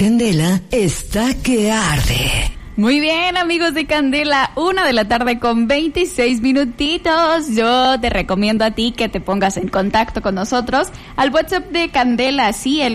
Candela está que arde. Muy bien, amigos de Candela, 1:26 minutitos. Yo te recomiendo a ti que te pongas en contacto con nosotros al WhatsApp de Candela, sí, el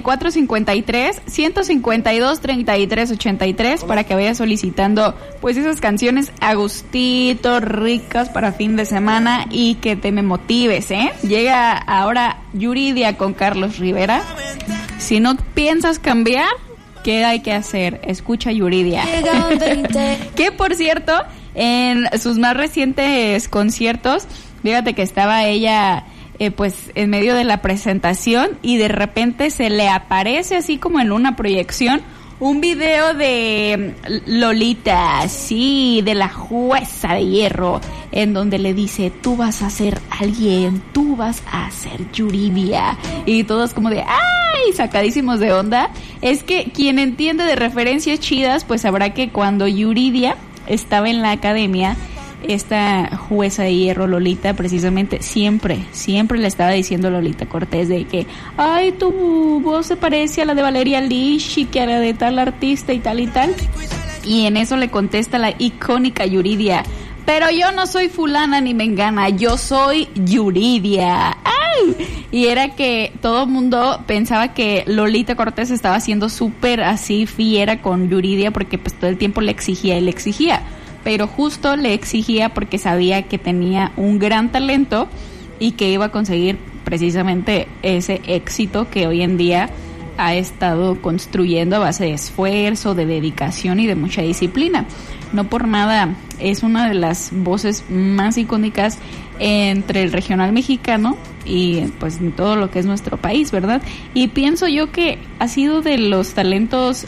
453-152-3383, para que vayas solicitando pues esas canciones a gustito, ricas para fin de semana y que te me motives, ¿eh? Llega ahora Yuridia con Carlos Rivera. Si no piensas cambiar, ¿qué hay que hacer? Escucha Yuridia. Que por cierto, en sus más recientes conciertos, fíjate que estaba ella pues en medio de la presentación y de repente se le aparece así como en una proyección un video de Lolita, sí, de la jueza de hierro, en donde le dice: tú vas a ser alguien, tú vas a ser Yuridia. Y todos como de ¡ay! Sacadísimos de onda. Es que quien entiende de referencias chidas, pues sabrá que cuando Yuridia estaba en la academia, esta jueza de hierro, Lolita, precisamente siempre le estaba diciendo a Lolita Cortés de que ay, tu voz se parece a la de Valeria Lynch y que a la de tal artista y tal y tal. Y en eso le contesta la icónica Yuridia: pero yo no soy fulana ni mengana, yo soy Yuridia. ¡Ay! Y era que todo el mundo pensaba que Lolita Cortés estaba siendo súper así fiera con Yuridia, porque pues todo el tiempo le exigía, pero justo le exigía porque sabía que tenía un gran talento y que iba a conseguir precisamente ese éxito que hoy en día ha estado construyendo a base de esfuerzo, de dedicación y de mucha disciplina. No por nada es una de las voces más icónicas entre el regional mexicano y pues en todo lo que es nuestro país, ¿verdad? Y pienso yo que ha sido de los talentos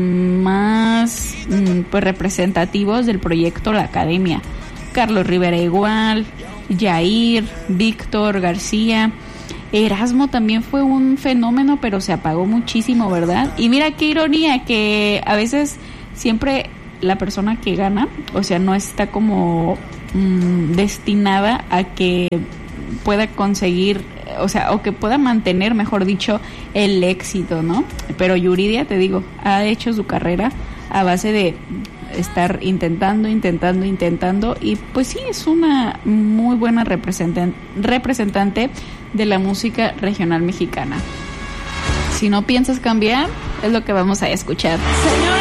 más pues representativos del proyecto La Academia. Carlos Rivera igual, Yair, Víctor García, Erasmo también fue un fenómeno, pero se apagó muchísimo, ¿verdad? Y mira qué ironía que a veces siempre la persona que gana, o sea, no está como destinada a que pueda conseguir, o sea, o que pueda mantener, mejor dicho, el éxito, ¿no? Pero Yuridia, te digo, ha hecho su carrera a base de estar intentando y pues sí, es una muy buena representante de la música regional mexicana. Si no piensas cambiar, es lo que vamos a escuchar. Señor.